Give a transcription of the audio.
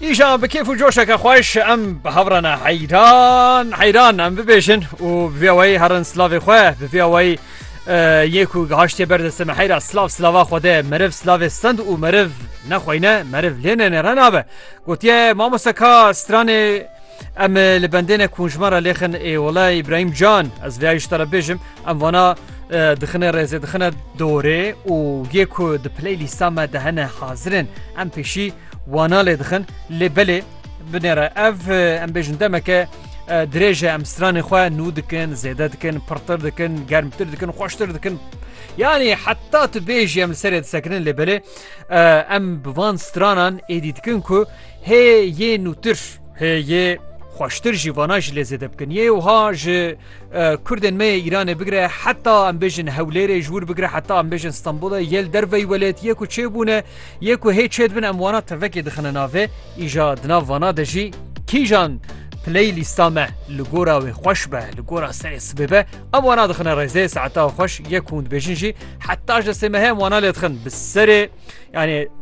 ایشان به کیف و جوشک خوش ام به هورنا حیران ام ببیشن و بیاوی هرن سلاوی خواه بیاوی یکو گهاشتی بردست محیرا سلاوا خوده مرف سلاوی ستند و مرف نخوینه مرف لینه نرنابه گوتیه ماموسکا سترانه ام لبندین کنجمارا لیخن ای والله ابراهیم جان از ویایش طرف بیشم ام وانا دخنه رزه دخنه دوره و یکو د پلی لیستا ما دهنه حاضرن ام پیشی وانا لدخن لبله بنره اف ام بیشن دمکه درجه ام ستران خواه نو دکن زیده دکن پرتر دکن گرمتر دکن خوشتر دکن يعني حتى تبيجي ام سرد ساكنين لبله ام بوان سترانان ايدي دكن كو هي يه نوتر هي يه خوشتر جیواناش لذت بکن یه وها ج کردن می ایران بگره حتی ام بیشن هولیر جور بگره حتی ام بیشن استانبول یل دروی ولایت یکو چه بونه یکو هی چید بن اموانا تفکی دخنه ناوه ایجاد ناوانا دجی کی جان پلی لیستامه لگورا و خوش به لگورا سر سببه اموانا دخنه رزه ساعتا خوش یکوند بیشن جی حتی جسمه هم وانا لدخن بسر يعني